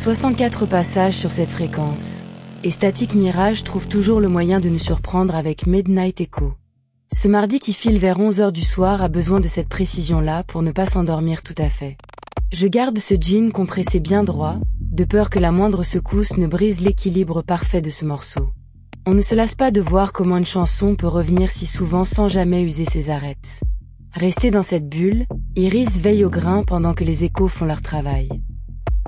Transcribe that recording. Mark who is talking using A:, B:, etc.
A: 64 passages sur cette fréquence. Et Static Mirage trouve toujours le moyen de nous surprendre avec Midnight Echo. Ce mardi qui file vers 11h du soir a besoin de cette précision-là pour ne pas s'endormir tout à fait. Je garde ce jean compressé bien droit, de peur que la moindre secousse ne brise l'équilibre parfait de ce morceau. On ne se lasse pas de voir comment une chanson peut revenir si souvent sans jamais user ses arêtes. Restez dans cette bulle, Iris veille au grain pendant que les échos font leur travail.